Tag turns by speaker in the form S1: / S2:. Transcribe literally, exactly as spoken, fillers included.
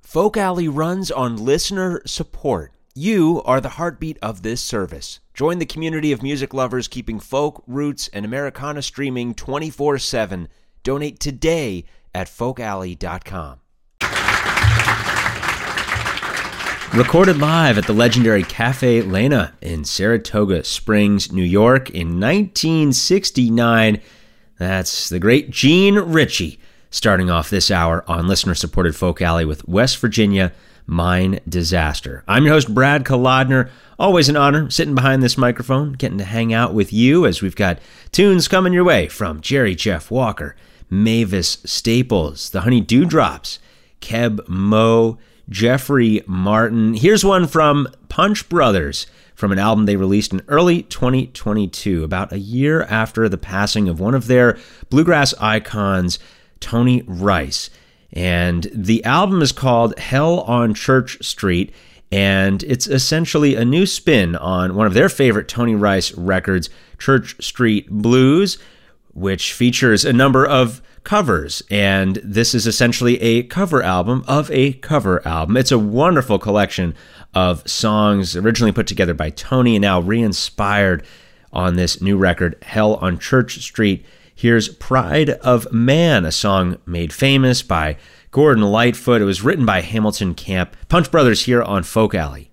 S1: Folk Alley runs on listener support. You are the heartbeat of this service. Join the community of music lovers keeping folk, roots, and Americana streaming twenty-four seven. Donate today at folk alley dot com. Recorded live at the legendary Cafe Lena in Saratoga Springs, New York in nineteen sixty-nine. That's the great Gene Ritchie starting off this hour on listener-supported Folk Alley with West Virginia Mine Disaster. I'm your host, Brad Kolodner. Always an honor sitting behind this microphone, getting to hang out with you as we've got tunes coming your way from Jerry Jeff Walker, Mavis Staples, the Honey Dewdrops, Keb Mo, Jeffrey Martin. Here's one from Punch Brothers from an album they released in early twenty twenty-two, about a year after the passing of one of their bluegrass icons, Tony Rice. And the album is called Hell on Church Street, and it's essentially a new spin on one of their favorite Tony Rice records, Church Street Blues, which features a number of covers, and this is essentially a cover album of a cover album. It's a wonderful collection of songs originally put together by Tony and now re-inspired on this new record, Hell on Church Street. Here's Pride of Man, a song made famous by Gordon Lightfoot. It was written by Hamilton Camp. Punch Brothers here on Folk Alley.